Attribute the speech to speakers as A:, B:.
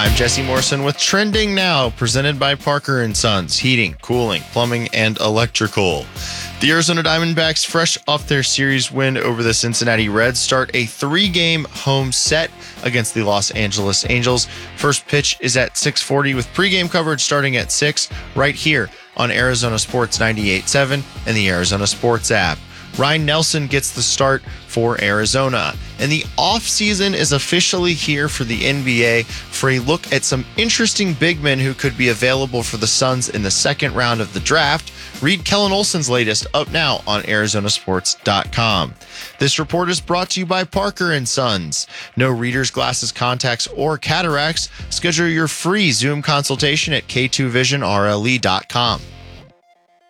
A: I'm Jesse Morrison with Trending Now, presented by Parker & Sons, heating, cooling, plumbing, and electrical. The Arizona Diamondbacks, fresh off their series win over the Cincinnati Reds, start a 3-game home set against the Los Angeles Angels. First pitch is at 6:40 with pregame coverage starting at 6 right here on Arizona Sports 98.7 and the Arizona Sports app. Ryan Nelson gets the start for Arizona. And the offseason is officially here for the NBA for a look at some interesting big men who could be available for the Suns in the second round of the draft. Read Kellen Olson's latest up now on Arizonasports.com. This report is brought to you by Parker & Sons. No readers, glasses, contacts, or cataracts. Schedule your free Zoom consultation at K2VisionRLE.com.